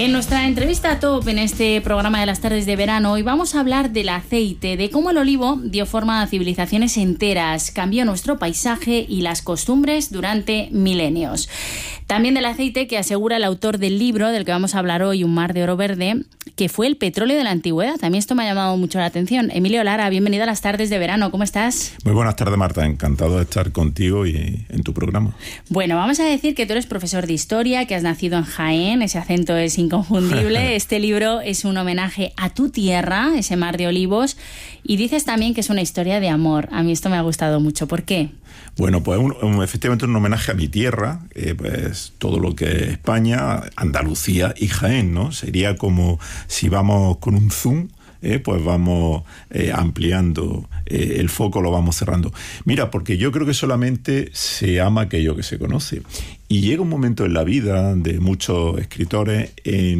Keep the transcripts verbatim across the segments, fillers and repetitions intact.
En nuestra entrevista top en este programa de las tardes de verano, hoy vamos a hablar del aceite, de cómo el olivo dio forma a civilizaciones enteras, cambió nuestro paisaje y las costumbres durante milenios. También del aceite que asegura el autor del libro del que vamos a hablar hoy, Un mar de oro verde, que fue el petróleo de la antigüedad. A mí esto me ha llamado mucho la atención. Emilio Lara, bienvenido a las tardes de verano. ¿Cómo estás? Muy buenas tardes, Marta. Encantado de estar contigo y en tu programa. Bueno, vamos a decir que tú eres profesor de historia, que has nacido en Jaén. Ese acento es inconfundible. Este libro es un homenaje a tu tierra, ese mar de olivos. Y dices también que es una historia de amor. A mí esto me ha gustado mucho. ¿Por qué? Bueno, pues un, un, efectivamente un homenaje a mi tierra, eh, pues todo lo que es España, Andalucía y Jaén, ¿no? Sería como si vamos con un zoom, eh, pues vamos eh, ampliando eh, el foco, lo vamos cerrando. Mira, porque yo creo que solamente se ama aquello que se conoce. Y llega un momento en la vida de muchos escritores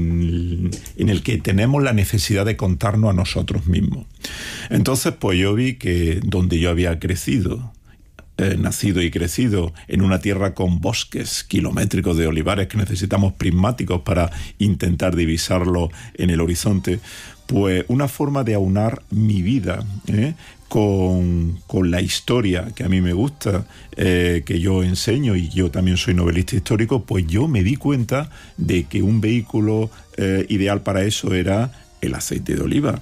en, en el que tenemos la necesidad de contarnos a nosotros mismos. Entonces, pues yo vi que donde yo había crecido, Eh, nacido y crecido en una tierra con bosques kilométricos de olivares que necesitamos prismáticos para intentar divisarlo en el horizonte, pues una forma de aunar mi vida ¿eh? con, con la historia que a mí me gusta, eh, que yo enseño, y yo también soy novelista histórico, pues yo me di cuenta de que un vehículo eh, ideal para eso era el aceite de oliva,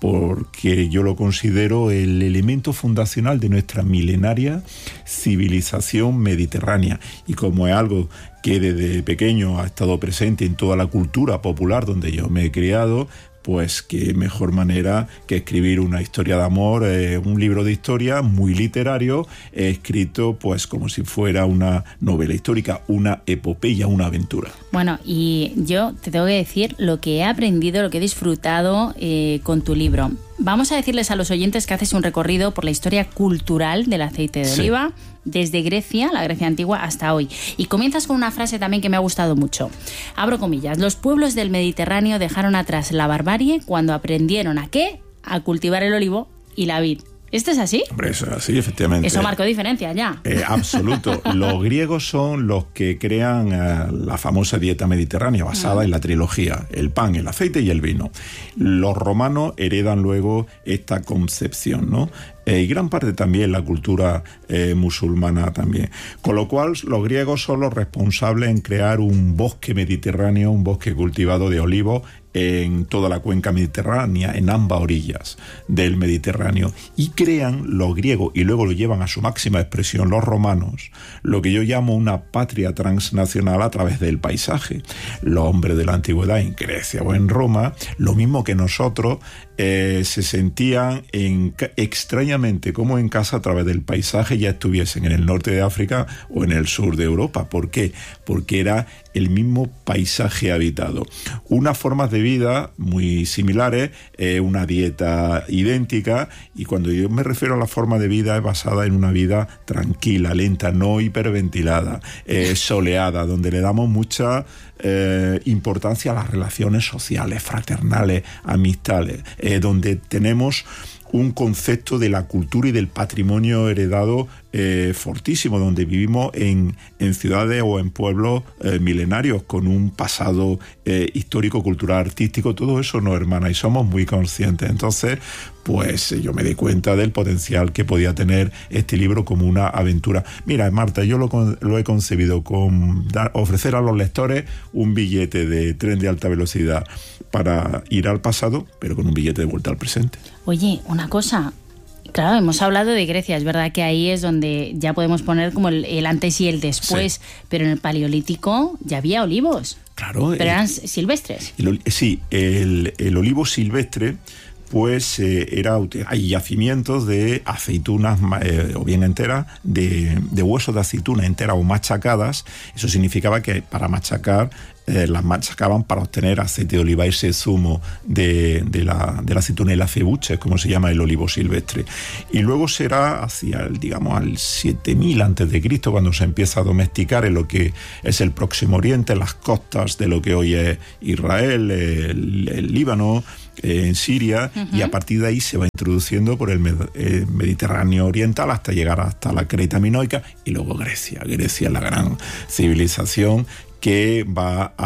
porque yo lo considero el elemento fundacional de nuestra milenaria civilización mediterránea. Y como es algo que desde pequeño ha estado presente en toda la cultura popular donde yo me he criado, pues qué mejor manera que escribir una historia de amor, eh, un libro de historia muy literario, eh, escrito pues como si fuera una novela histórica, una epopeya, una aventura. Bueno, y yo te tengo que decir lo que he aprendido, lo que he disfrutado eh, con tu libro. Vamos a decirles a los oyentes que haces un recorrido por la historia cultural del aceite de oliva, sí, desde Grecia, la Grecia antigua, hasta hoy. Y comienzas con una frase también que me ha gustado mucho. Abro comillas. Los pueblos del Mediterráneo dejaron atrás la barbarie cuando aprendieron ¿a qué? A cultivar el olivo y la vid. ¿Esto es así? Hombre, eso es así, efectivamente. Eso marcó diferencia ya. Eh, absoluto. Los griegos son los que crean eh, la famosa dieta mediterránea basada ah. en la trilogía, el pan, el aceite y el vino. Los romanos heredan luego esta concepción, ¿no? Eh, y gran parte también la cultura eh, musulmana también. Con lo cual, los griegos son los responsables en crear un bosque mediterráneo, un bosque cultivado de olivos en toda la cuenca mediterránea, en ambas orillas del Mediterráneo. Y crean los griegos, y luego lo llevan a su máxima expresión los romanos, lo que yo llamo una patria transnacional a través del paisaje. Los hombres de la antigüedad en Grecia o en Roma, lo mismo que nosotros, eh, se sentían en, extrañamente como en casa a través del paisaje, ya estuviesen en el norte de África o en el sur de Europa. ¿Por qué? Porque era el mismo paisaje habitado. Unas formas de vida muy similares, eh, una dieta idéntica, y cuando yo me refiero a la forma de vida es basada en una vida tranquila, lenta, no hiperventilada, eh, soleada, donde le damos mucha eh, importancia a las relaciones sociales, fraternales, amistades, eh, donde tenemos un concepto de la cultura y del patrimonio heredado eh, fortísimo, donde vivimos en, en ciudades o en pueblos eh, milenarios con un pasado eh, histórico, cultural, artístico. Todo eso nos hermana y somos muy conscientes. Entonces, pues yo me di cuenta del potencial que podía tener este libro como una aventura. Mira, Marta, yo lo, lo he concebido con dar, ofrecer a los lectores un billete de tren de alta velocidad para ir al pasado, pero con un billete de vuelta al presente. Oye, una cosa, claro, hemos hablado de Grecia, es verdad que ahí es donde ya podemos poner como el, el antes y el después, sí, pero en el Paleolítico ya había olivos. Claro. Pero el, eran silvestres. El, sí, el, el olivo silvestre, pues eh, era, hay yacimientos de aceitunas eh, o bien enteras, de, de huesos de aceituna enteras o machacadas. Eso significaba que para machacar eh, las machacaban para obtener aceite de oliva, ese zumo de, de, la, de la aceituna, el acebuche, como se llama el olivo silvestre. Y luego será hacia, el, digamos, al siete mil antes de Cristo cuando se empieza a domesticar en lo que es el Próximo Oriente, las costas de lo que hoy es Israel, el, el Líbano, eh, en Siria, uh-huh. y a partir de ahí se va introduciendo por el med- eh, Mediterráneo oriental hasta llegar hasta la Creta minoica y luego Grecia. Grecia es la gran civilización que va a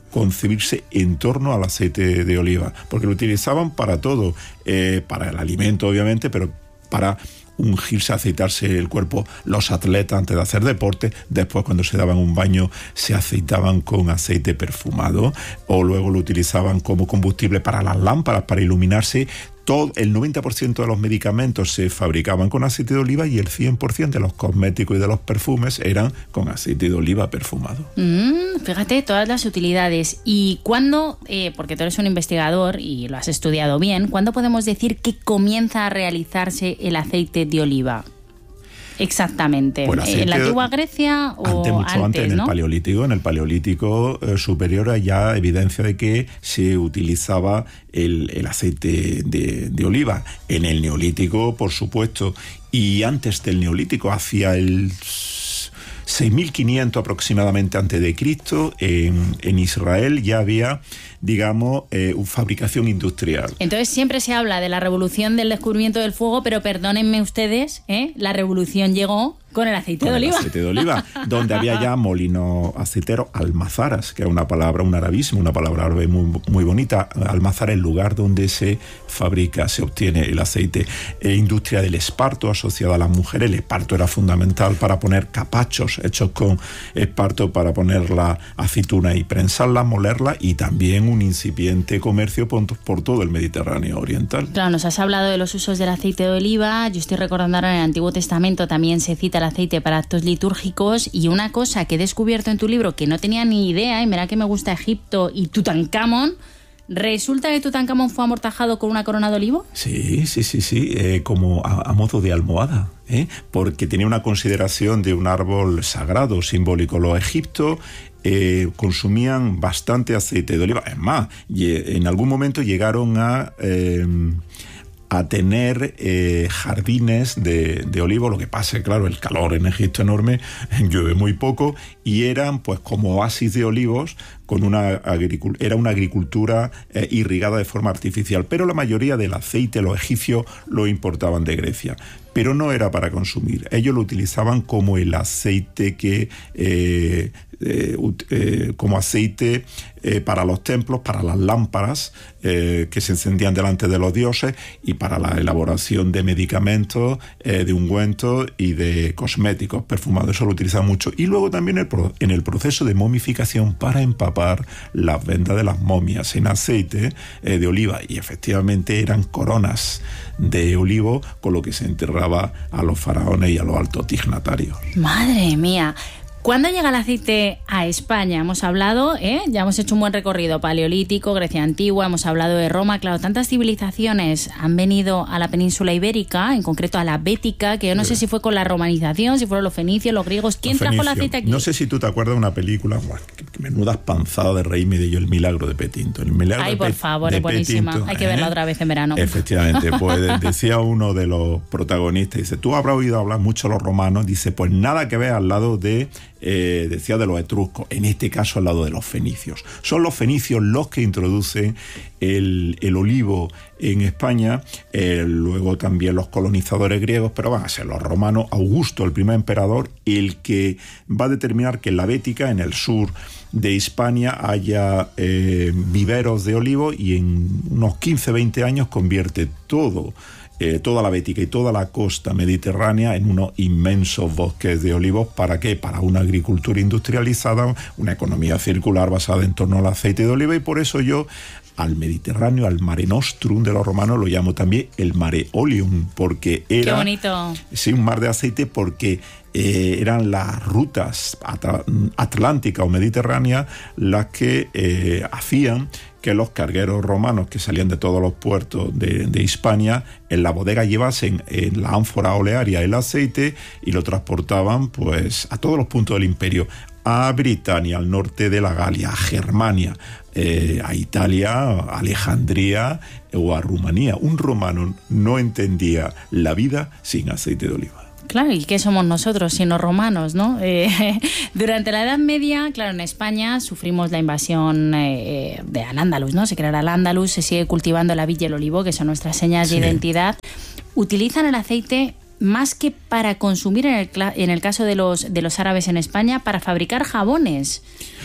concebirse en torno al aceite de oliva, porque lo utilizaban para todo, eh, para el alimento obviamente, pero para ungirse, aceitarse el cuerpo los atletas antes de hacer deporte. Después, cuando se daban un baño, se aceitaban con aceite perfumado, o luego lo utilizaban como combustible para las lámparas, para iluminarse. Todo, el noventa por ciento de los medicamentos se fabricaban con aceite de oliva y el cien por ciento de los cosméticos y de los perfumes eran con aceite de oliva perfumado. Mm, fíjate, todas las utilidades. ¿Y cuándo, eh, porque tú eres un investigador y lo has estudiado bien, cuándo podemos decir que comienza a realizarse el aceite de oliva? Exactamente. Bueno, ¿En la antigua Grecia o antes, mucho antes, antes, en ¿no? el Paleolítico. En el Paleolítico eh, superior hay ya evidencia de que se utilizaba el, el aceite de, de oliva. En el Neolítico, por supuesto, y antes del Neolítico, hacia el seis mil quinientos aproximadamente antes de Cristo, en, en Israel ya había, digamos, eh, fabricación industrial. Entonces siempre se habla de la revolución del descubrimiento del fuego, pero perdónenme ustedes, ¿eh? La revolución llegó con el aceite con de el oliva. aceite de oliva, donde había ya molinos aceiteros, almazaras, que es una palabra, un arabismo, una palabra árabe muy, muy bonita. Almazara es el lugar donde se fabrica, se obtiene el aceite. Eh, industria del esparto asociada a las mujeres. El esparto era fundamental para poner capachos hechos con esparto, para poner la aceituna y prensarla, molerla, y también un incipiente comercio por, por todo el Mediterráneo oriental. Claro, nos has hablado de los usos del aceite de oliva. Yo estoy recordando ahora en el Antiguo Testamento también se cita el aceite para actos litúrgicos, y una cosa que he descubierto en tu libro que no tenía ni idea, y mira que me gusta Egipto y Tutankamón, ¿resulta que Tutankamón fue amortajado con una corona de olivo? Sí, sí, sí, sí, eh, como a, a modo de almohada, ¿eh? Porque tenía una consideración de un árbol sagrado, simbólico. Los egipcios eh, consumían bastante aceite de oliva. Es más, en algún momento llegaron a... Eh, a tener eh, jardines de, de olivo. Lo que pasa es, claro, el calor en Egipto es enorme, llueve muy poco, y eran pues como oasis de olivos, con una agricul- era una agricultura eh, irrigada de forma artificial, pero la mayoría del aceite los egipcios lo importaban de Grecia, pero no era para consumir. Ellos lo utilizaban como el aceite que eh, eh, eh, como aceite eh, para los templos, para las lámparas eh, que se encendían delante de los dioses, y para la elaboración de medicamentos, eh, de ungüentos y de cosméticos perfumados. Eso lo utilizaban mucho. Y luego también el pro- en el proceso de momificación, para empapar las vendas de las momias en aceite eh, de oliva. Y efectivamente eran coronas de olivo con lo que se enterraba a los faraones y a los altos dignatarios. Madre mía. ¿Cuándo llega el aceite a España? Hemos hablado, ¿eh? Ya hemos hecho un buen recorrido, Paleolítico, Grecia Antigua, hemos hablado de Roma. Claro, tantas civilizaciones han venido a la península ibérica, en concreto a la Bética, que yo no sé si fue con la romanización, si fueron los fenicios, los griegos. ¿Quién los trajo fenicios. el aceite aquí? No sé si tú te acuerdas de una película, bueno, que, que menudas panzadas de reírme de ello, El milagro de Petinto. El milagro Ay, de por Pe- favor, de es buenísima. Petinto, Hay que ¿eh? verla otra vez en verano. Efectivamente, pues decía uno de los protagonistas, dice, tú habrás oído hablar mucho de los romanos, dice, pues nada que ver al lado de, eh, decía, de los etruscos, en este caso al lado de los fenicios. Son los fenicios los que introducen el, el olivo en España, eh, luego también los colonizadores griegos, pero van a ser los romanos. Augusto, el primer emperador, el que va a determinar que en la Bética, en el sur de Hispania, haya eh, viveros de olivo, y en unos quince a veinte años convierte todo Eh, toda la Bética y toda la costa mediterránea en unos inmensos bosques de olivos. ¿Para qué? Para una agricultura industrializada, una economía circular basada en torno al aceite de oliva. Y por eso yo al Mediterráneo, al Mare Nostrum de los romanos, lo llamo también el Mare Oleum, porque era... ¡Qué bonito! Sí, un mar de aceite, porque eh, eran las rutas at- atlánticas o mediterráneas las que eh, hacían que los cargueros romanos que salían de todos los puertos de, de Hispania en la bodega llevasen en la ánfora olearia el aceite y lo transportaban pues a todos los puntos del imperio, a Britania, al norte de la Galia, a Germania, eh, a Italia, a Alejandría o a Rumanía. Un romano no entendía la vida sin aceite de oliva. Claro, ¿y qué somos nosotros sino romanos, no? Eh, durante la Edad Media, claro, en España sufrimos la invasión eh, de Al-Ándalus, ¿no? Se creará Al-Ándalus, se sigue cultivando la vid y el olivo, que son nuestras señas Sí. de identidad. Utilizan el aceite más que para consumir en el, en el caso de los, de los árabes en España, para fabricar jabones.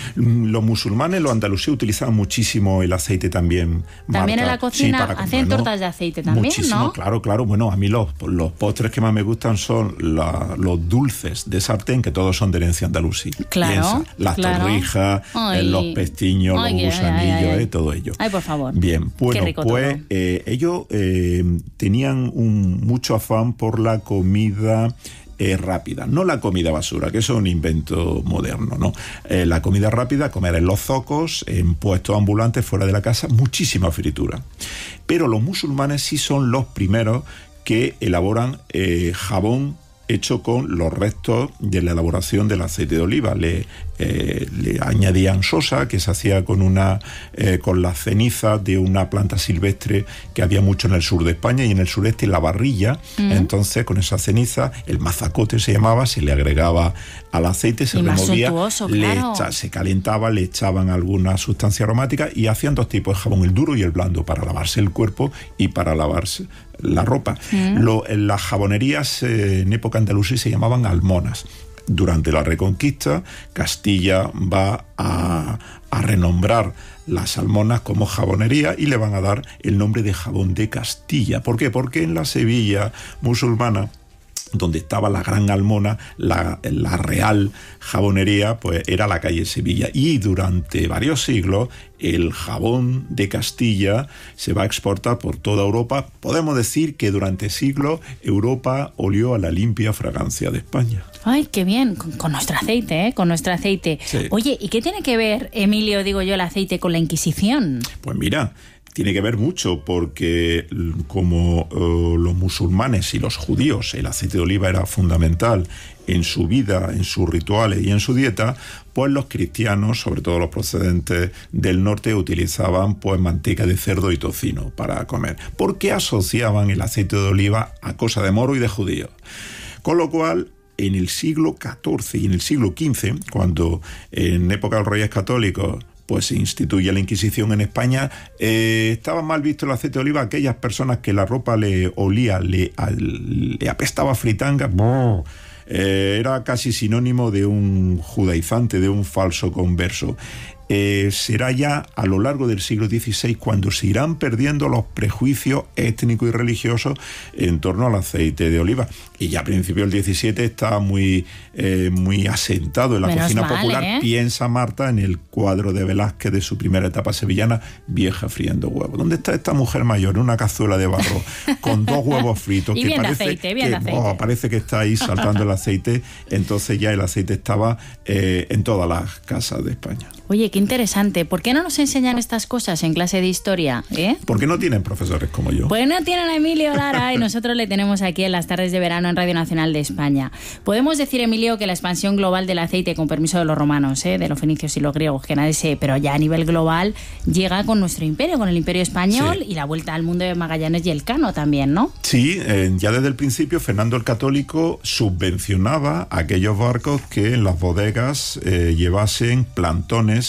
Los musulmanes, los andalusíes utilizaban muchísimo el aceite también. También Marta. en la cocina sí, hacen bueno, tortas de aceite también, muchísimo, ¿no? Claro, claro. Bueno, a mí los, los postres que más me gustan son la, los dulces de sartén, que todos son de herencia andalusí. Claro, Piensa, las claro. torrijas, Ay. los pestiños, Ay, los gusanillos, ay, ay, ay. Eh, todo ello. Ay, por favor. Bien, bueno, rico pues todo. eh, ellos eh, tenían un, mucho afán por la comida Eh, rápida, no la comida basura, que eso es un invento moderno, ¿no? Eh, la comida rápida, comer en los zocos, en puestos ambulantes fuera de la casa, muchísima fritura. Pero los musulmanes sí son los primeros que elaboran eh, jabón hecho con los restos de la elaboración del aceite de oliva. Le, eh, le añadían sosa, que se hacía con una eh, con las cenizas de una planta silvestre que había mucho en el sur de España y en el sureste, la barrilla. Mm. Entonces, con esa ceniza, el mazacote se llamaba, se le agregaba al aceite, se y removía, más le claro. echa, se calentaba, le echaban alguna sustancia aromática y hacían dos tipos de jabón, el duro y el blando, para lavarse el cuerpo y para lavarse la ropa. Mm. Lo, en las jabonerías eh, en época andalusí se llamaban almonas. Durante la Reconquista, Castilla va a, a renombrar las almonas como jabonería y le van a dar el nombre de jabón de Castilla. ¿Por qué? Porque en la Sevilla musulmana, donde estaba la Gran Almona, la, la Real Jabonería, pues era la calle Sevilla. Y durante varios siglos el jabón de Castilla se va a exportar por toda Europa. Podemos decir que durante siglos Europa olió a la limpia fragancia de España. Ay, qué bien, con, con nuestro aceite, ¿eh? Con nuestro aceite. Sí. Oye, ¿y qué tiene que ver, Emilio, digo yo, el aceite con la Inquisición? Pues mira, tiene que ver mucho porque como uh, los musulmanes y los judíos, el aceite de oliva era fundamental en su vida, en sus rituales y en su dieta, pues los cristianos, sobre todo los procedentes del norte, utilizaban pues manteca de cerdo y tocino para comer, porque asociaban el aceite de oliva a cosa de moro y de judío. Con lo cual, en el siglo catorce y en el siglo quince, cuando en época de los Reyes Católicos pues se instituye la Inquisición en España, eh, estaba mal visto el aceite de oliva a aquellas personas que la ropa le olía, le, al, le apestaba fritanga. ¡Brr! Eh, era casi sinónimo de un judaizante, de un falso converso. Eh, será ya a lo largo del siglo dieciséis cuando se irán perdiendo los prejuicios étnicos y religiosos en torno al aceite de oliva. Y ya a principios del diecisiete está muy, eh, muy asentado en la Menos cocina mal, popular. ¿eh? Piensa Marta en el cuadro de Velázquez de su primera etapa sevillana, Vieja friendo huevos. ¿Dónde está esta mujer mayor en una cazuela de barro con dos huevos fritos? Y que bien de parece aceite, bien que, de aceite. Oh, parece que está ahí saltando el aceite. Entonces ya el aceite estaba eh, en todas las casas de España. Oye, qué interesante. ¿Por qué no nos enseñan estas cosas en clase de historia? ¿Eh? Porque no tienen profesores como yo. Pues no tienen a Emilio Lara y nosotros le tenemos aquí en las tardes de verano en Radio Nacional de España. Podemos decir, Emilio, que la expansión global del aceite, con permiso de los romanos, ¿eh? de los fenicios y los griegos, que nadie sé, pero ya a nivel global, llega con nuestro imperio, con el imperio español, sí. Y la vuelta al mundo de Magallanes y Elcano también, ¿no? Sí, eh, ya desde el principio Fernando el Católico subvencionaba a aquellos barcos que en las bodegas eh, llevasen plantones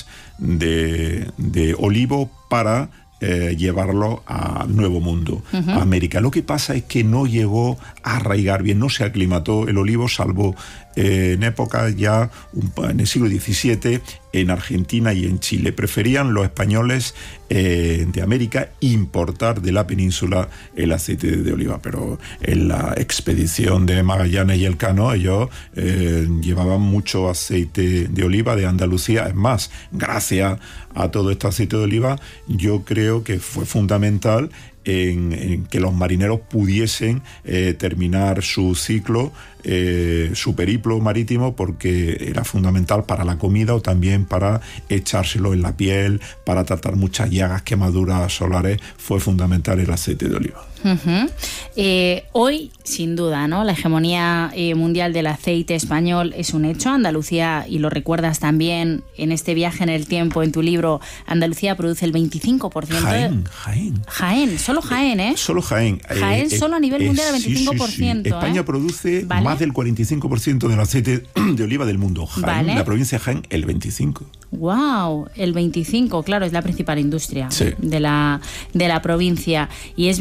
de, de olivo para eh, llevarlo al Nuevo Mundo, uh-huh. a América. Lo que pasa es que no llegó a arraigar bien, no se aclimató el olivo, salvo eh, en época ya, un, en el siglo diecisiete, en Argentina y en Chile. Preferían los españoles eh, de América importar de la península el aceite de oliva, pero en la expedición de Magallanes y Elcano ellos eh, llevaban mucho aceite de oliva de Andalucía. Es más, gracias a todo este aceite de oliva, yo creo que fue fundamental En, en que los marineros pudiesen eh, terminar su ciclo, eh, su periplo marítimo, porque era fundamental para la comida o también para echárselo en la piel, para tratar muchas llagas, quemaduras solares. Fue fundamental el aceite de oliva. Uh-huh. Eh, hoy, sin duda, ¿no? La hegemonía eh, mundial del aceite español es un hecho. Andalucía, y lo recuerdas también en este viaje en el tiempo, en tu libro, Andalucía produce el veinticinco por ciento. Jaén, Jaén. Jaén, solo Jaén, ¿eh? Solo Jaén. Jaén eh, solo a nivel eh, mundial el veinticinco por ciento. Sí, sí, sí. España ¿eh? produce ¿Vale? más del cuarenta y cinco por ciento del aceite de oliva del mundo. Jaén, ¿Vale? La provincia de Jaén, el veinticinco por ciento. Wow, el veinticinco, claro, es la principal industria sí. de la de la provincia. Y es verdad que luego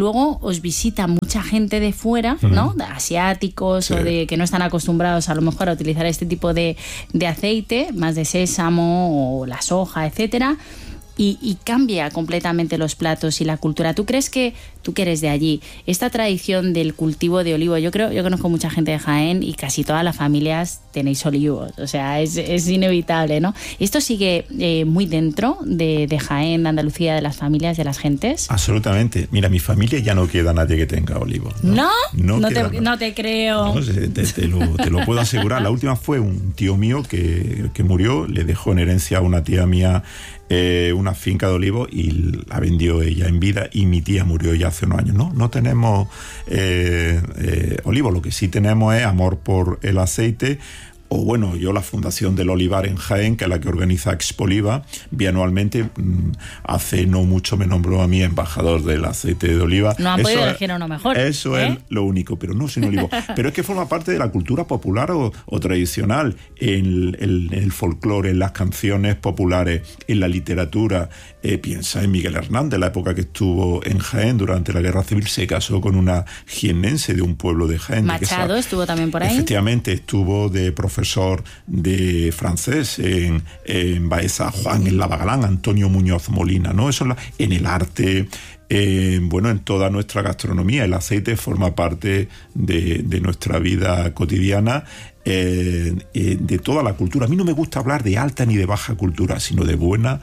luego os visita mucha gente de fuera, uh-huh. ¿no? De asiáticos sí. o de que no están acostumbrados a lo mejor a utilizar este tipo de, de aceite, más de sésamo o la soja, etcétera. Y, y cambia completamente los platos y la cultura. ¿Tú crees que, tú que eres de allí, esta tradición del cultivo de olivo, yo creo, yo conozco mucha gente de Jaén y casi todas las familias tenéis olivos, o sea, es, es inevitable, ¿no? ¿Esto sigue eh, muy dentro de, de Jaén, de Andalucía, de las familias, de las gentes? Absolutamente. Mira, mi familia ya no queda nadie que tenga olivos. ¿No? No, no, no, queda, te, no te creo. No, te, te, lo, te lo puedo asegurar. La última fue un tío mío que, que murió, le dejó en herencia a una tía mía Eh, una finca de olivos y la vendió ella en vida, y mi tía murió ya hace unos años. No, no tenemos eh, eh, olivos, lo que sí tenemos es amor por el aceite. O bueno, yo la Fundación del Olivar en Jaén, que es la que organiza Expoliva, bianualmente, hace no mucho me nombró a mí embajador del aceite de oliva. No han podido elegir a uno mejor. Eso ¿eh? es lo único, pero no sin olivo. Pero es que forma parte de la cultura popular o, o tradicional, en el, el folclore, en las canciones populares, en la literatura. Eh, piensa en Miguel Hernández, la época que estuvo en Jaén durante la Guerra Civil, se casó con una jiennense de un pueblo de Jaén. Machado de estuvo también por ahí. Efectivamente, estuvo de profesor de francés en, en Baeza, Juan en Lavagalán, Antonio Muñoz Molina, ¿no? Eso la, en el arte, eh, bueno, en toda nuestra gastronomía. El aceite forma parte de, de nuestra vida cotidiana, eh, eh, de toda la cultura. A mí no me gusta hablar de alta ni de baja cultura, sino de buena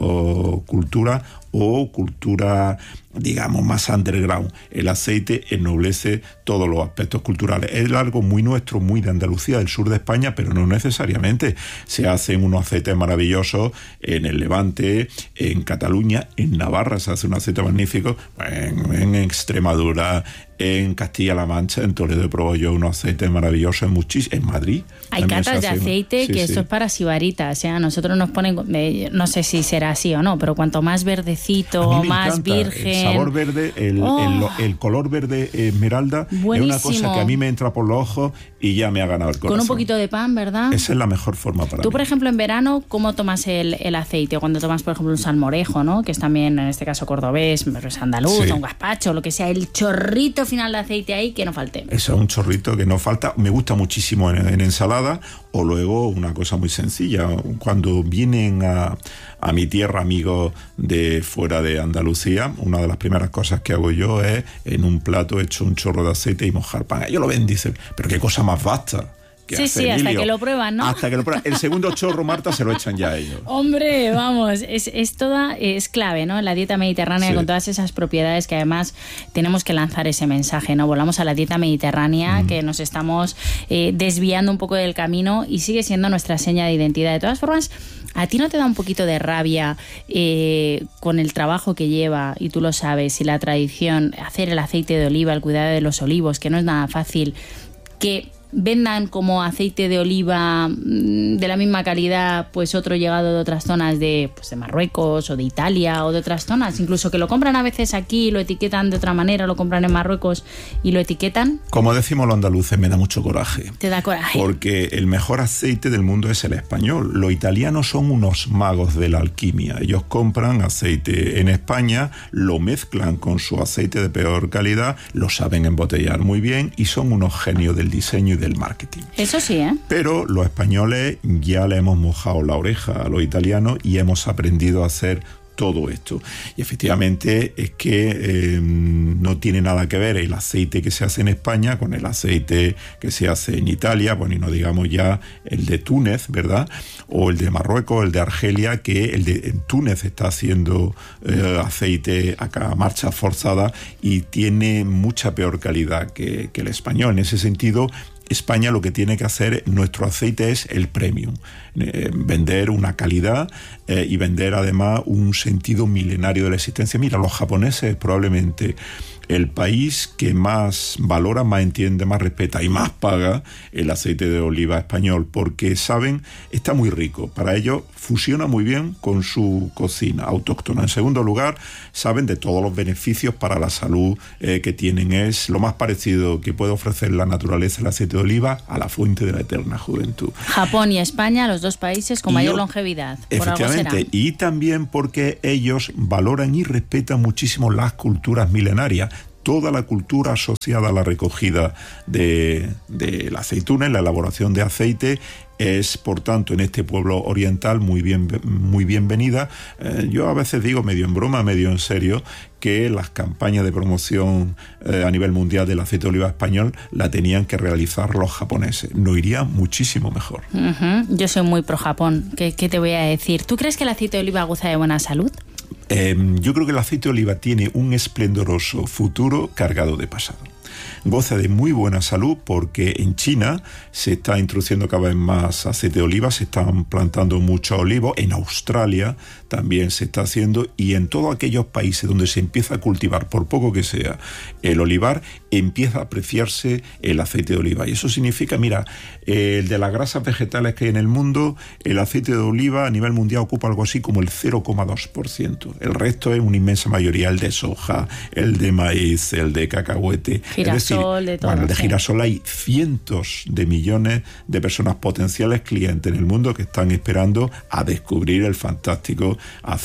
o cultura o cultura, digamos, más underground. El aceite ennoblece todos los aspectos culturales. Es algo muy nuestro, muy de Andalucía, del sur de España, pero no necesariamente. Se hacen unos aceites maravillosos en el Levante, en Cataluña, en Navarra se hace un aceite magnífico, en, en Extremadura, en Castilla-La Mancha, en Toledo he probado yo unos aceites maravillosos, en, muchis- en Madrid. Hay catas de aceite sí, que sí. Esto es para sibaritas, o sea, nosotros nos ponen, no sé si será así o no, pero cuanto más verdecito, más virgen. El sabor verde, el, oh. el, el color verde esmeralda, buenísimo. Es una cosa que a mí me entra por los ojos y ya me ha ganado el corazón. Con un poquito de pan, ¿verdad? Esa es la mejor forma para Tú, mí. por ejemplo, en verano, ¿cómo tomas el, el aceite? Cuando tomas, por ejemplo, un salmorejo, ¿no? Que es también, en este caso, cordobés, es andaluz, sí. un gazpacho, lo que sea, el chorrito final de aceite ahí que no falte. Eso es un chorrito que no falta. Me gusta muchísimo en, en ensalada, o luego una cosa muy sencilla. Cuando vienen a, a mi tierra amigos de fuera de Andalucía, una de las primeras cosas que hago yo es en un plato hecho un chorro de aceite y mojar pan. Ellos lo ven y dicen, pero qué cosa más vasta. Sí, sí, Emilio. Hasta que lo prueban, ¿no? Hasta que lo prueban. El segundo chorro, Marta, se lo echan ya a ellos. Hombre, vamos, es, es toda, es clave, ¿no? La dieta mediterránea sí. con todas esas propiedades que además tenemos que lanzar ese mensaje, ¿no? Volvamos a la dieta mediterránea, mm. que nos estamos eh, desviando un poco del camino y sigue siendo nuestra seña de identidad. De todas formas, ¿a ti no te da un poquito de rabia eh, con el trabajo que lleva, y tú lo sabes, y la tradición, hacer el aceite de oliva, el cuidado de los olivos, que no es nada fácil, que vendan como aceite de oliva de la misma calidad pues otro llegado de otras zonas de, pues de Marruecos o de Italia o de otras zonas, incluso que lo compran a veces aquí y lo etiquetan de otra manera, lo compran en Marruecos y lo etiquetan? Como decimos los andaluces, me da mucho coraje. Te da coraje. Porque el mejor aceite del mundo es el español. Los italianos son unos magos de la alquimia. Ellos compran aceite en España, lo mezclan con su aceite de peor calidad, lo saben embotellar muy bien y son unos genios del diseño y del marketing. Eso sí, ¿eh? Pero los españoles ya le hemos mojado la oreja a los italianos y hemos aprendido a hacer todo esto. Y efectivamente es que eh, no tiene nada que ver el aceite que se hace en España con el aceite que se hace en Italia, bueno, y no digamos ya el de Túnez, ¿verdad? O el de Marruecos, el de Argelia, que el de en Túnez está haciendo eh, aceite acá a marcha forzada y tiene mucha peor calidad que, que el español. En ese sentido, España lo que tiene que hacer, nuestro aceite, es el premium, eh, vender una calidad eh, y vender además un sentido milenario de la existencia. Mira, los japoneses probablemente el país que más valora, más entiende, más respeta y más paga el aceite de oliva español, porque saben, está muy rico. Para ellos fusiona muy bien con su cocina autóctona. En segundo lugar, saben de todos los beneficios para la salud eh, que tienen. Es lo más parecido que puede ofrecer la naturaleza el aceite de oliva a la fuente de la eterna juventud. Japón y España, los dos países con y mayor yo, longevidad. Por efectivamente, algo será. Y también porque ellos valoran y respetan muchísimo las culturas milenarias. toda la cultura asociada a la recogida de, de la aceituna, en la elaboración de aceite, es, por tanto, en este pueblo oriental muy bien, muy bienvenida. Eh, yo a veces digo, medio en broma, medio en serio, que las campañas de promoción eh, a nivel mundial del aceite de oliva español la tenían que realizar los japoneses. Nos iría muchísimo mejor. Uh-huh. Yo soy muy pro Japón. ¿Qué, qué te voy a decir? ¿Tú crees que el aceite de oliva goza de buena salud? Eh, yo creo que el aceite de oliva tiene un esplendoroso futuro cargado de pasado. Goza de muy buena salud porque en China se está introduciendo cada vez más aceite de oliva, se están plantando muchos olivos, en Australia también se está haciendo, y en todos aquellos países donde se empieza a cultivar, por poco que sea, el olivar, empieza a apreciarse el aceite de oliva. Y eso significa, mira, el de las grasas vegetales que hay en el mundo, el aceite de oliva a nivel mundial ocupa algo así como el cero coma dos por ciento. El resto es una inmensa mayoría, el de soja, el de maíz, el de cacahuete. Girasol, de todo. Bueno, el de sí. girasol hay cientos de millones de personas potenciales clientes en el mundo que están esperando a descubrir el fantástico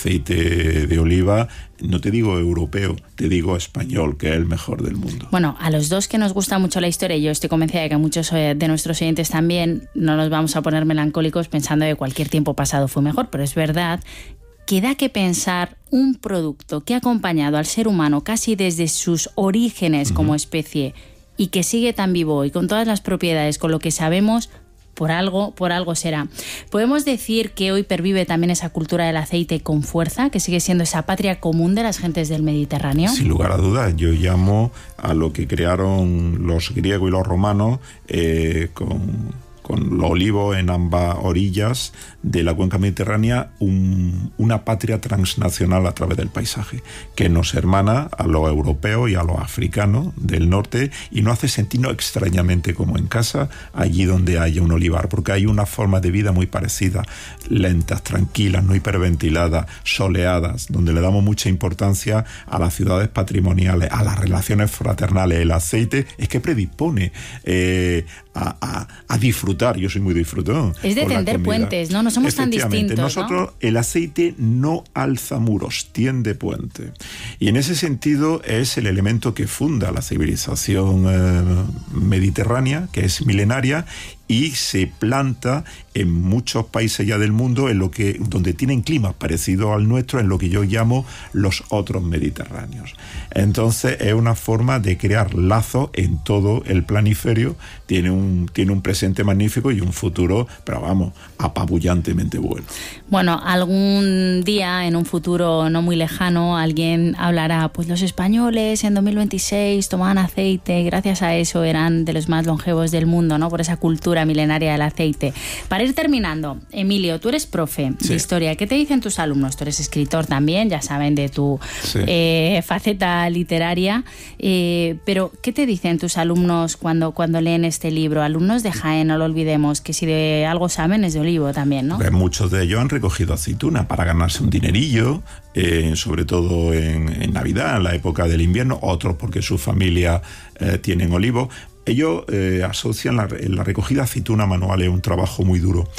aceite de oliva, no te digo europeo, te digo español, que es el mejor del mundo. Bueno, a los dos que nos gusta mucho la historia, y yo estoy convencida de que muchos de nuestros oyentes también, no nos vamos a poner melancólicos pensando que cualquier tiempo pasado fue mejor, pero es verdad que da que pensar un producto que ha acompañado al ser humano casi desde sus orígenes uh-huh. como especie y que sigue tan vivo y con todas las propiedades, con lo que sabemos, por algo, por algo será. ¿Podemos decir que hoy pervive también esa cultura del aceite con fuerza, que sigue siendo esa patria común de las gentes del Mediterráneo? Sin lugar a dudas, yo llamo a lo que crearon los griegos y los romanos eh, con... con los olivos en ambas orillas de la cuenca mediterránea, un, una patria transnacional a través del paisaje, que nos hermana a los europeos y a los africanos del norte y nos hace sentirnos extrañamente como en casa, allí donde haya un olivar, porque hay una forma de vida muy parecida, lentas, tranquilas, no hiperventiladas, soleadas, donde le damos mucha importancia a las ciudades patrimoniales, a las relaciones fraternales. El aceite es que predispone eh, a, a, a disfrutar. Yo soy muy disfrutón. Es de tender puentes, ¿no? No somos tan distintos, nosotros, ¿no? El aceite no alza muros, tiende puente. Y en ese sentido es el elemento que funda la civilización eh, mediterránea, que es milenaria, y se planta en muchos países ya del mundo en lo que, donde tienen climas parecidos al nuestro, en lo que yo llamo los otros mediterráneos. Entonces es una forma de crear lazos en todo el planiferio, tiene un, tiene un presente magnífico y un futuro, pero vamos, apabullantemente bueno. Bueno, algún día, en un futuro no muy lejano, alguien hablará, pues los españoles en dos mil veintiséis tomaban aceite, gracias a eso eran de los más longevos del mundo, ¿no? Por esa cultura milenaria del aceite. Para ir terminando, Emilio, tú eres profe sí. de historia. ¿Qué te dicen tus alumnos? Tú eres escritor también, ya saben de tu sí. eh, faceta literaria, eh, pero ¿qué te dicen tus alumnos cuando, cuando leen este libro? Alumnos de Jaén, no lo olvidemos, que si de algo saben es de olivo también, ¿no? Pues muchos de ellos han recogido aceituna para ganarse un dinerillo, eh, sobre todo en, en Navidad, en la época del invierno, otros porque su familia eh, tienen olivos. Ellos eh, asocian la, la recogida de aceituna manual, es un trabajo muy duro.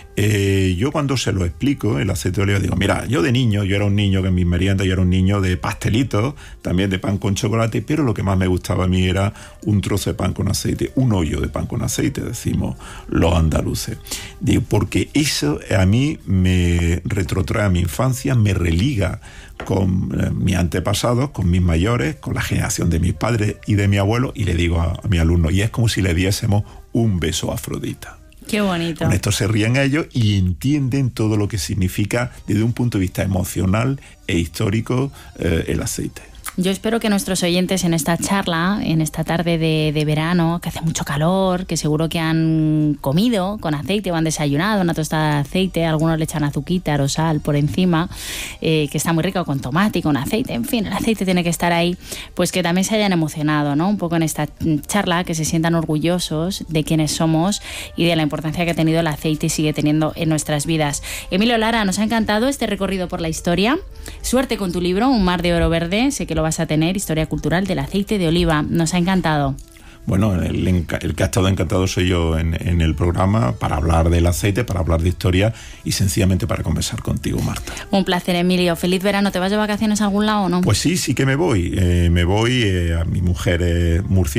Eh, yo cuando se lo explico, el aceite de oliva, digo, mira, yo de niño, yo era un niño que en mis meriendas yo era un niño de pastelitos, también de pan con chocolate, pero lo que más me gustaba a mí era un trozo de pan con aceite, un hoyo de pan con aceite, decimos los andaluces. Digo, porque eso a mí me retrotrae a mi infancia, me religa con eh, mis antepasados, con mis mayores, con la generación de mis padres y de mi abuelo, y le digo a, a mi alumno, y es como si le diésemos un beso a Afrodita. Qué bonito. Con esto se ríen ellos y entienden todo lo que significa desde un punto de vista emocional e histórico eh, el aceite. Yo espero que nuestros oyentes en esta charla, en esta tarde de, de verano, que hace mucho calor, que seguro que han comido con aceite o han desayunado una tostada de aceite, algunos le echan azuquita o sal por encima, eh, que está muy rico con tomate y con aceite, en fin, el aceite tiene que estar ahí, pues que también se hayan emocionado, ¿no? Un poco en esta charla, que se sientan orgullosos de quiénes somos y de la importancia que ha tenido el aceite y sigue teniendo en nuestras vidas. Emilio Lara, nos ha encantado este recorrido por la historia. Suerte con tu libro, Un mar de oro verde, sé que lo vas a tener, Historia cultural del aceite de oliva. Nos ha encantado. bueno, el, el que ha estado encantado soy yo en, en el programa para hablar del aceite, para hablar de historia y sencillamente para conversar contigo, Marta. Un placer, Emilio. Feliz verano. ¿Te vas de vacaciones a algún lado o no? Pues sí, sí que me voy. Eh, me voy, eh, a mi mujer es murciana.